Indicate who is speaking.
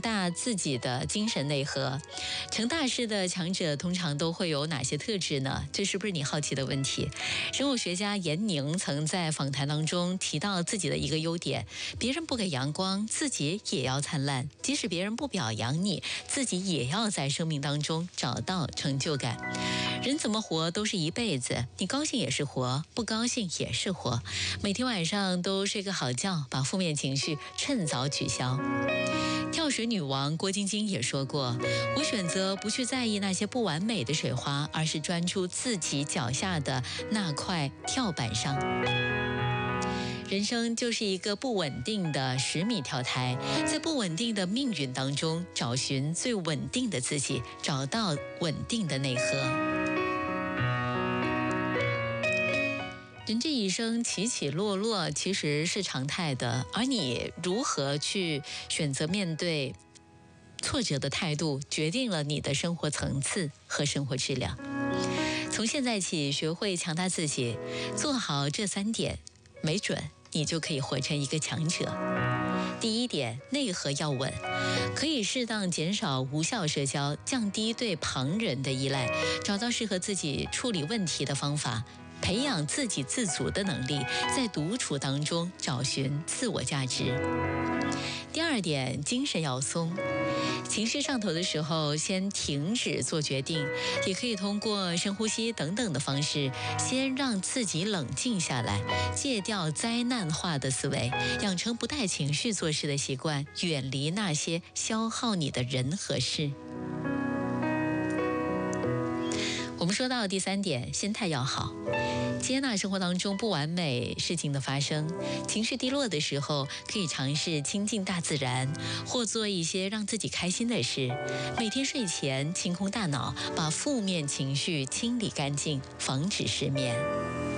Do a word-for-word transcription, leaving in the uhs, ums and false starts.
Speaker 1: 大自己的精神内核。成大事的强者通常都会有哪些特质呢？这是不是你好奇的问题？生物学家严宁曾在访谈当中提到自己的一个优点：别人不给阳光，自己也要灿烂；即使别人不表扬你，自己也要在生命当中找到成就感。人怎么活都是一辈子，你高兴也是活，不高兴也是活。每天晚上都睡个好觉，把负面情绪趁早取消。跳水女王郭晶晶也说过，我选择不去在意那些不完美的水花，而是专注自己脚下的那块跳板上。人生就是一个不稳定的十米跳台，在不稳定的命运当中找寻最稳定的自己，找到稳定的内核。人这一生起起落落其实是常态的，而你如何去选择面对挫折的态度，决定了你的生活层次和生活质量。从现在起，学会强大自己，做好这三点，没准你就可以活成一个强者。第一点，内核要稳，可以适当减少无效社交，降低对旁人的依赖，找到适合自己处理问题的方法，培养自给自足的能力，在独处当中找寻自我价值。第二点，精神要松，情绪上头的时候，先停止做决定，也可以通过深呼吸等等的方式，先让自己冷静下来，戒掉灾难化的思维，养成不带情绪做事的习惯，远离那些消耗你的人和事。我们说到第三点，心态要好，接纳生活当中不完美事情的发生，情绪低落的时候，可以尝试亲近大自然，或做一些让自己开心的事。每天睡前清空大脑，把负面情绪清理干净，防止失眠。